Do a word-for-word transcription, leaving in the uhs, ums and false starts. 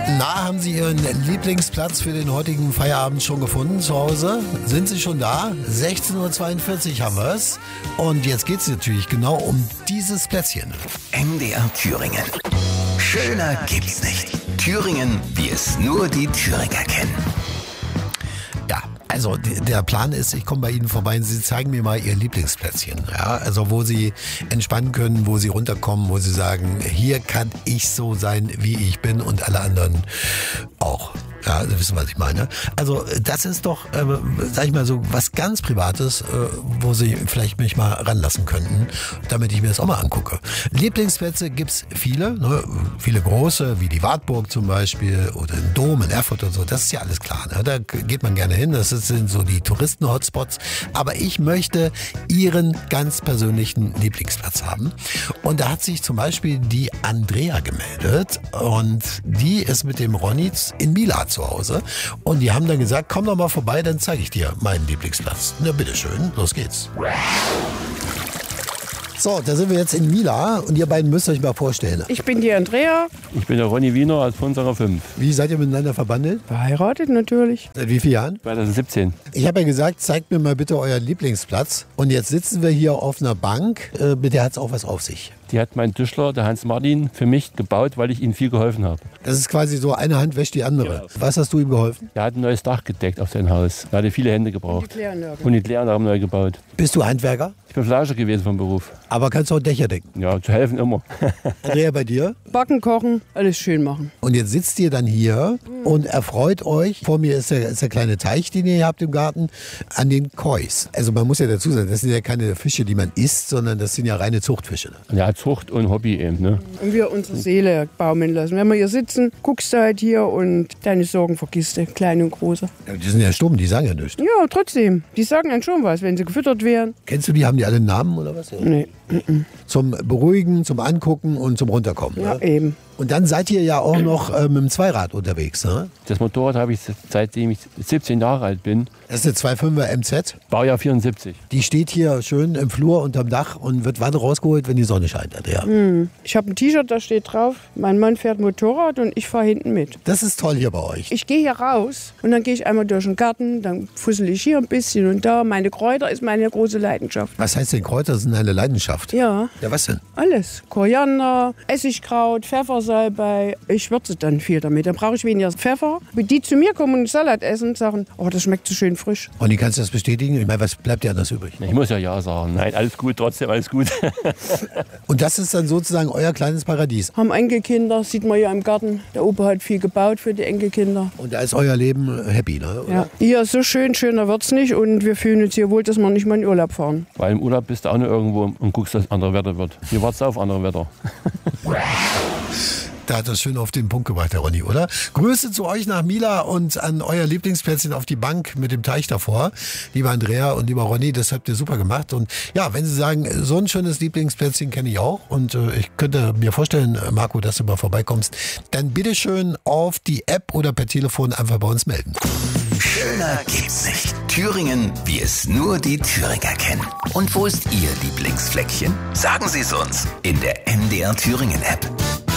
Na, haben Sie Ihren Lieblingsplatz für den heutigen Feierabend schon gefunden zu Hause? Sind Sie schon da? sechzehn Uhr zweiundvierzig haben wir es. Und jetzt geht es natürlich genau um dieses Plätzchen. M D R Thüringen. Schöner gibt's nicht. Thüringen, wie es nur die Thüringer kennen. Ja, also der Plan ist, ich komme bei Ihnen vorbei und Sie zeigen mir mal Ihr Lieblingsplätzchen. Ja, also wo Sie entspannen können, wo Sie runterkommen, wo Sie sagen, hier kann ich so sein, wie ich bin und alle anderen auch. Ja, Sie wissen, was ich meine. Also das ist doch, äh, sag ich mal so, was ganz Privates, äh, wo Sie vielleicht mich mal ranlassen könnten, damit ich mir das auch mal angucke. Lieblingsplätze gibt's viele, ne? Viele große, wie die Wartburg zum Beispiel oder den Dom in Erfurt und so, das ist ja alles klar. Ne? Da geht man gerne hin, das sind so die Touristen-Hotspots. Aber ich möchte Ihren ganz persönlichen Lieblingsplatz haben. Und da hat sich zum Beispiel die Andrea gemeldet und die ist mit dem Ronny in Mila zu Hause. Und die haben dann gesagt, komm doch mal vorbei, dann zeige ich dir meinen Lieblingsplatz. Na bitteschön, los geht's. So, da sind wir jetzt in Mila und ihr beiden müsst euch mal vorstellen. Ich bin die Andrea. Ich bin der Ronny Wiener aus Funserer fünf. Wie seid ihr miteinander verbandelt? Verheiratet natürlich. Seit wie vielen Jahren? zwanzig siebzehn. Ich habe ja gesagt, zeigt mir mal bitte euren Lieblingsplatz. Und jetzt sitzen wir hier auf einer Bank. Äh, mit der hat es auch was auf sich. Die hat mein Tischler, der Hans Martin, für mich gebaut, weil ich ihm viel geholfen habe. Das ist quasi so, eine Hand wäscht die andere. Ja. Was hast du ihm geholfen? Er hat ein neues Dach gedeckt auf sein Haus. Er hatte viele Hände gebraucht. Und die Kläranlage. Und die Kläranlage neu gebaut. Bist du Handwerker? Ich bin Fleischer gewesen vom Beruf. Aber kannst du auch Dächer decken? Ja, zu helfen immer. Andrea, bei dir? Backen, kochen, alles schön machen. Und jetzt sitzt ihr dann hier und erfreut euch, vor mir ist der, ist der kleine Teich, den ihr hier habt im Garten, an den Kois. Also man muss ja dazu sagen, das sind ja keine Fische, die man isst, sondern das sind ja reine Zuchtfische. Ja, Zucht und Hobby eben. Ne? Und wir unsere Seele baumeln lassen. Wenn wir hier sitzen, guckst du halt hier und deine Sorgen vergisst du, kleine und große. Ja, die sind ja stumm, die sagen ja nichts. Ja, trotzdem. Die sagen dann schon was, wenn sie gefüttert werden. Kennst du die, haben die alle einen Namen oder was? Nee. Zum Beruhigen, zum Angucken und zum Runterkommen. Ja, ne? eben. Und dann seid ihr ja auch noch äh, mit dem Zweirad unterwegs, ne? Das Motorrad habe ich seitdem ich siebzehn Jahre alt bin. Das ist eine zwei Komma fünfer M Z. Baujahr vierundsiebzig. Die steht hier schön im Flur unterm Dach und wird wann rausgeholt, wenn die Sonne scheint. Ja. Hm. Ich habe ein T-Shirt, da steht drauf, mein Mann fährt Motorrad und ich fahre hinten mit. Das ist toll hier bei euch. Ich gehe hier raus und dann gehe ich einmal durch den Garten, dann fussel ich hier ein bisschen und da. Meine Kräuter ist meine große Leidenschaft. Was heißt denn, Kräuter sind eine Leidenschaft? Ja. Ja, was denn? Alles. Koriander, Essigkraut, Pfeffersalbei. Ich würze dann viel damit. Dann brauche ich weniger Pfeffer. Die zu mir kommen und Salat essen und sagen, oh, das schmeckt so schön frisch. Und die kannst du das bestätigen? Ich meine, was bleibt dir anders übrig? Ich muss ja ja sagen. Nein, alles gut, trotzdem alles gut. Und das ist dann sozusagen euer kleines Paradies? Haben Enkelkinder, sieht man hier im Garten. Der Opa hat viel gebaut für die Enkelkinder. Und da ist euer Leben happy, ne? Oder? Ja. Hier ist so schön, schöner wird's nicht. Und wir fühlen uns hier wohl, dass wir nicht mal in Urlaub fahren. Weil im Urlaub bist du auch noch irgendwo und guckst, dass andere Wetter wird. Hier wartest du auf andere Wetter. Da hat das schön auf den Punkt gebracht, Herr Ronny, oder? Grüße zu euch nach Mila und an euer Lieblingsplätzchen auf die Bank mit dem Teich davor. Lieber Andrea und lieber Ronny, das habt ihr super gemacht. Und ja, wenn Sie sagen, so ein schönes Lieblingsplätzchen kenne ich auch und äh, ich könnte mir vorstellen, Marco, dass du mal vorbeikommst, dann bitteschön auf die App oder per Telefon einfach bei uns melden. Schöner gibt's nicht. Thüringen, wie es nur die Thüringer kennen. Und wo ist Ihr Lieblingsfleckchen? Sagen Sie es uns in der M D R Thüringen App.